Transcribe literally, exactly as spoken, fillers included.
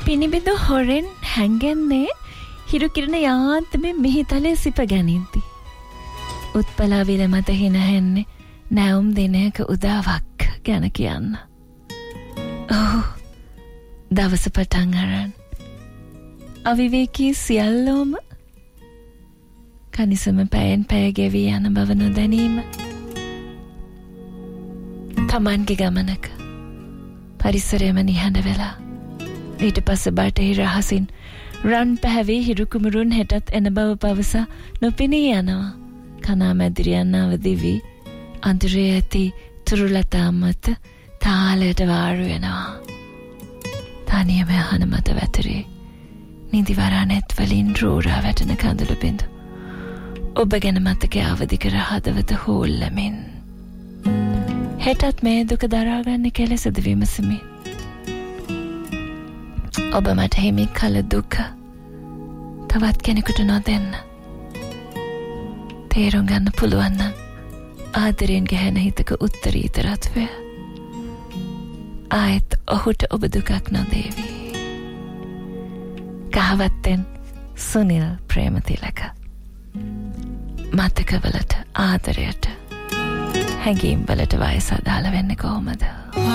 පිනිබිඳු හොරෙන් හැංගෙන්නේ හිරු කිරණ යාන්තමේ මිහිතලේ සිප ගැනිද්දි. උත්පලා විල මත හිනහෙන්නේ නැවුම් දිනයක උදාවක් ගැන කියන්න. ඔහු දවස පටන් අරන් අවිවේකී සියල්ලෝම කනිසම පැයෙන් පැය ගෙවී යන බව නොදැනීම. තමන්ගේ ගමනක පරිසරයම නිහඬ වෙලා ඊට පස්සේ බටහිර රහසින් රන් පැහැවී හිරුකුමුරුන් හෙටත් එන බව පවසා නොපෙනී යනවා. කනා මැදිරියන් අවදිවි අඳුරේ ඇති තුරුලතා මත තාලයට වාරු වෙනවා. තනියම අහන මත වැතරේ නිදිවරානෙත් වලින් රෝරා වැටෙන කඳුළු බිඳු ඔබ ගැන මතකය අවදි කර හදවත හෝල්ලමින් හෙටත් මේ දුක දරාගන්න කෙලෙසද විමසමි. ඔබ මට හිමි කල දුක තවත් කෙනෙකුට නොදෙන්න තේරුම් ගන්න පුළුවන් නම් ආදරයෙන් ගැහෙන හිතක උත්තරීතරත්වය ආයෙත් ඔහුට ඔබ දුකක් නොදේවි. කහවත්තෙන් සුනිල් ප්‍රේමතිලක. මතකවලට ආදරයට හැඟීම් වලට වයස අදාළ වෙන්නේ කොහොමද?